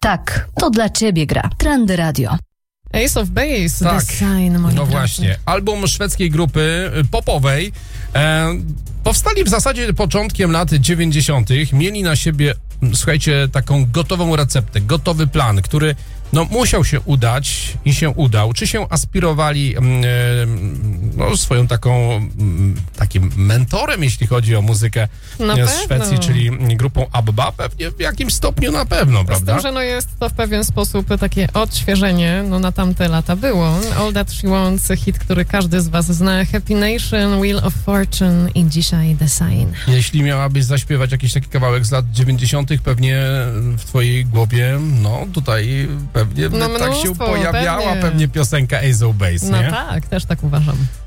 Tak, to dla ciebie gra. Trendy Radio. Ace of Base, Tak. The Sign, moi No drodzy. właśnie, album szwedzkiej grupy popowej. Powstali w zasadzie początkiem lat 90. Mieli na siebie, słuchajcie, taką gotową receptę, gotowy plan, który musiał się udać i się udał. Czy się aspirowali swoją takim mentorem, jeśli chodzi o muzykę z Szwecji, czyli grupą ABBA? Pewnie w jakimś stopniu na pewno, prawda? Z tym, że jest to w pewien sposób takie odświeżenie, na tamte lata było. All That She Wants, hit, który każdy z was zna, Happy Nation, Wheel of Fortune i dzisiaj The Sign. Jeśli miałabyś zaśpiewać jakiś taki kawałek z lat 90., pewnie w twojej głowie, tutaj pewnie tak się pojawiała pewnie piosenka Ace of Base, nie? No tak, też tak uważam.